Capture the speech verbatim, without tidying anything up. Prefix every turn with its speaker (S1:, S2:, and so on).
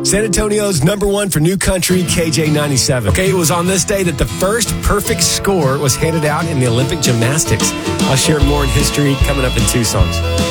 S1: San Antonio's number one for new country, K J ninety-seven. Okay, it was on this day that the first perfect score was handed out in the Olympic gymnastics. I'll share more in history coming up in two songs.